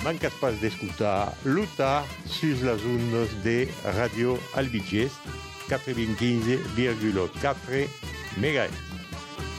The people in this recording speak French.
mancas pas d'escoltar Luta sus las ondes de Radio Albigès 95,4 MHz.